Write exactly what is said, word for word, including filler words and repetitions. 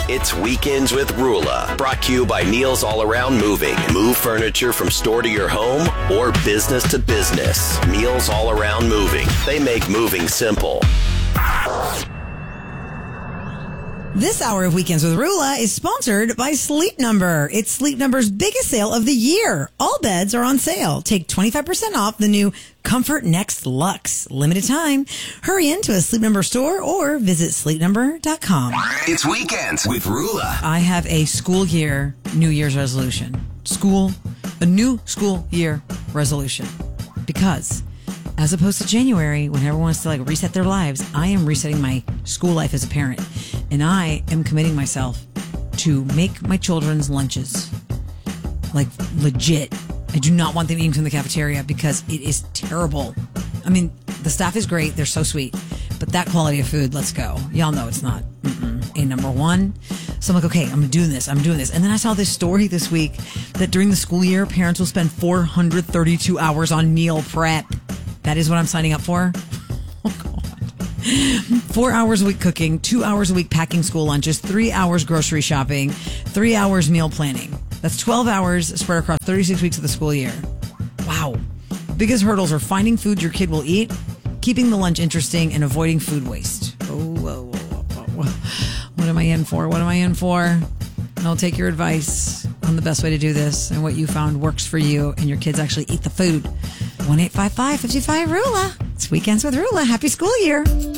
It's Weekends with Rula, brought to you by Neil's All Around Moving. Move furniture from store to your home or business to business. Neil's All Around Moving. They make moving simple. This hour of Weekends with Rula is sponsored by Sleep Number. It's Sleep Number's biggest sale of the year. All beds are on sale. Take twenty-five percent off the new Comfort Next Luxe. Limited time. Hurry into a Sleep Number store or visit sleep number dot com. It's Weekends with Rula. I have a school year New Year's resolution. School, a new school year resolution. Because as opposed to January, when everyone wants to like reset their lives, I am resetting my school life as a parent. And I am committing myself to make my children's lunches like legit. I do not want them eating from the cafeteria because it is terrible. I mean, the staff is great. They're so sweet. But that quality of food, let's go. Y'all know it's not mm-mm, a number one. So I'm like, okay, I'm doing this. I'm doing this. And then I saw this story this week that during the school year, parents will spend four hundred thirty-two hours on meal prep. That is what I'm signing up for. Oh, God. Four hours a week cooking, two hours a week packing school lunches, three hours grocery shopping, three hours meal planning. That's twelve hours spread across thirty-six weeks of the school year. Wow. Biggest hurdles are finding food your kid will eat, keeping the lunch interesting, and avoiding food waste. Oh, whoa, whoa, whoa, whoa. What am I in for? What am I in for? I'll take your advice on the best way to do this and what you found works for you and your kids actually eat the food. one eight five five, five five, RULA. It's Weekends with Rula. Happy school year.